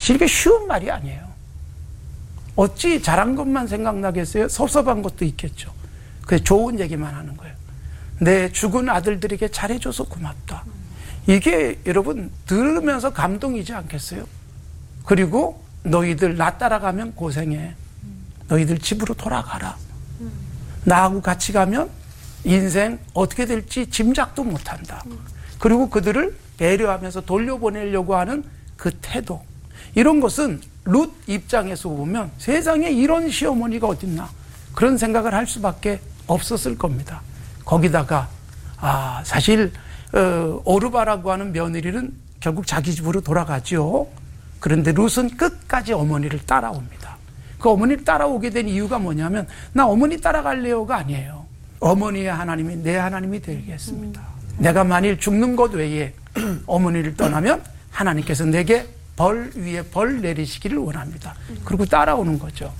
사실 이게 쉬운 말이 아니에요. 어찌 잘한 것만 생각나겠어요? 섭섭한 것도 있겠죠. 그래서 좋은 얘기만 하는 거예요. 내 죽은 아들들에게 잘해줘서 고맙다. 이게 여러분 들으면서 감동이지 않겠어요? 그리고 너희들 나 따라가면 고생해. 너희들 집으로 돌아가라. 나하고 같이 가면 인생 어떻게 될지 짐작도 못한다. 그리고 그들을 배려하면서 돌려보내려고 하는 그 태도. 이런 것은 룻 입장에서 보면 세상에 이런 시어머니가 어딨나 그런 생각을 할 수밖에 없었을 겁니다. 거기다가 사실 오르바라고 하는 며느리는 결국 자기 집으로 돌아가죠. 그런데 룻은 끝까지 어머니를 따라옵니다. 그 어머니를 따라오게 된 이유가 뭐냐면 나 어머니 따라갈래요가 아니에요. 어머니의 하나님이 내 하나님이 되겠습니다. 내가 만일 죽는 것 외에 어머니를 떠나면 하나님께서 내게 벌 위에 벌 내리시기를 원합니다. 그리고 따라오는 거죠.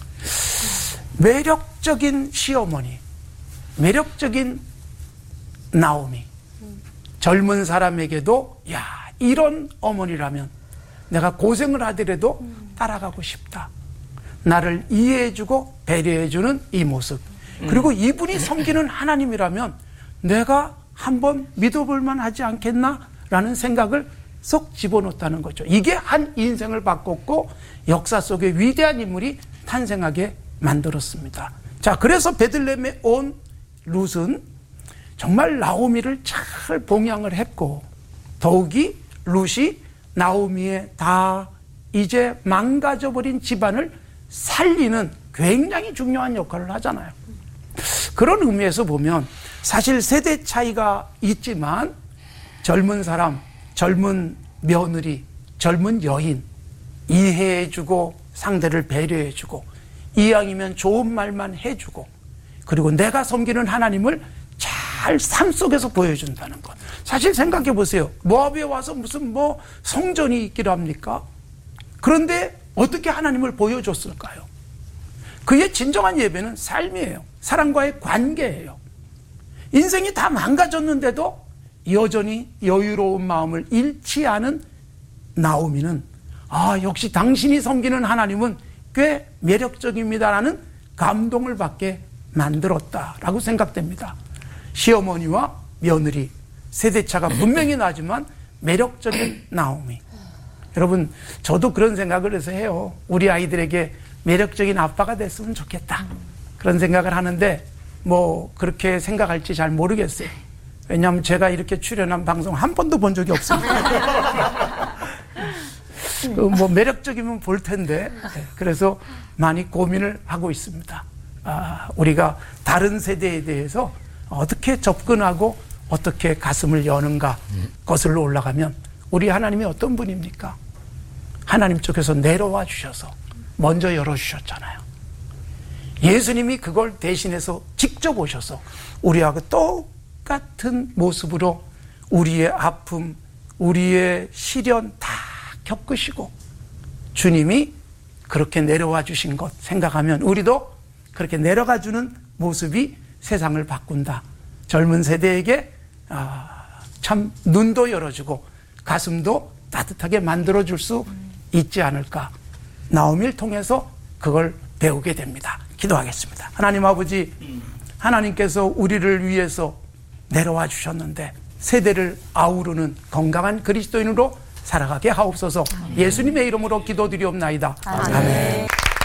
매력적인 시어머니, 매력적인 나오미. 젊은 사람에게도 이런 어머니라면 내가 고생을 하더라도 따라가고 싶다. 나를 이해해주고 배려해주는 이 모습. 그리고 이분이 섬기는 하나님이라면 내가 한번 믿어볼만 하지 않겠나라는 생각을 쏙 집어넣었다는 거죠. 이게 한 인생을 바꿨고 역사 속에 위대한 인물이 탄생하게 만들었습니다. 자, 그래서 베들레헴에 온 룻은 정말 나오미를 잘 봉양을 했고 더욱이 룻이 나오미의 다 이제 망가져버린 집안을 살리는 굉장히 중요한 역할을 하잖아요. 그런 의미에서 보면 사실 세대 차이가 있지만 젊은 사람, 젊은 며느리, 젊은 여인 이해해주고 상대를 배려해주고 이왕이면 좋은 말만 해주고 그리고 내가 섬기는 하나님을 잘 삶 속에서 보여준다는 것. 사실 생각해 보세요. 모압에 와서 무슨 성전이 있기로 합니까? 그런데 어떻게 하나님을 보여줬을까요? 그의 진정한 예배는 삶이에요. 사람과의 관계예요. 인생이 다 망가졌는데도 여전히 여유로운 마음을 잃지 않은 나오미는 역시 당신이 섬기는 하나님은 꽤 매력적입니다라는 감동을 받게 만들었다라고 생각됩니다. 시어머니와 며느리 세대차가 분명히 나지만 매력적인 나오미. 여러분 저도 그런 생각을 해서 해요. 우리 아이들에게 매력적인 아빠가 됐으면 좋겠다. 그런 생각을 하는데 그렇게 생각할지 잘 모르겠어요. 왜냐하면 제가 이렇게 출연한 방송 한 번도 본 적이 없습니다. 매력적이면 볼 텐데 그래서 많이 고민을 하고 있습니다. 우리가 다른 세대에 대해서 어떻게 접근하고 어떻게 가슴을 여는가 거슬러 올라가면 우리 하나님이 어떤 분입니까? 하나님 쪽에서 내려와 주셔서 먼저 열어주셨잖아요. 예수님이 그걸 대신해서 직접 오셔서 우리하고 똑같은 모습으로 우리의 아픔, 우리의 시련 다 겪으시고 주님이 그렇게 내려와 주신 것 생각하면 우리도 그렇게 내려가 주는 모습이 세상을 바꾼다. 젊은 세대에게 참 눈도 열어주고 가슴도 따뜻하게 만들어줄 수 있지 않을까. 나오미를 통해서 그걸 배우게 됩니다. 기도하겠습니다. 하나님 아버지, 하나님께서 우리를 위해서 내려와 주셨는데 세대를 아우르는 건강한 그리스도인으로 살아가게 하옵소서. 예수님의 이름으로 기도드리옵나이다. 아멘.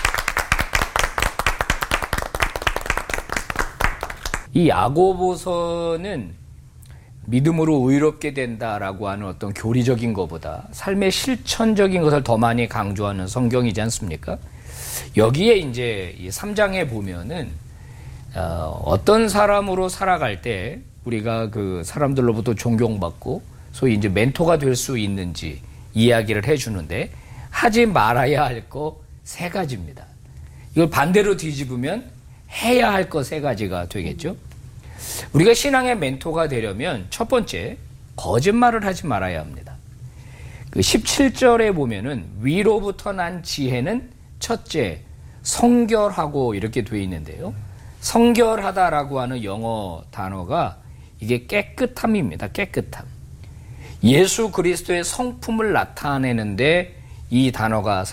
이 야고보서는 믿음으로 의롭게 된다라고 하는 어떤 교리적인 것보다 삶의 실천적인 것을 더 많이 강조하는 성경이지 않습니까? 여기에 이제 이 3장에 보면은 어떤 사람으로 살아갈 때 우리가 그 사람들로부터 존경받고 소위 이제 멘토가 될 수 있는지 이야기를 해주는데 하지 말아야 할 거 3가지입니다. 이걸 반대로 뒤집으면 해야 할 거 3가지가 되겠죠. 우리가 신앙의 멘토가 되려면 첫 번째, 거짓말을 하지 말아야 합니다. 그 17절에 보면은 위로부터 난 지혜는 첫째, 성결하고 이렇게 되어 있는데요. 성결하다라고 하는 영어 단어가 이게 깨끗함입니다. 깨끗함. 예수 그리스도의 성품을 나타내는데 이 단어가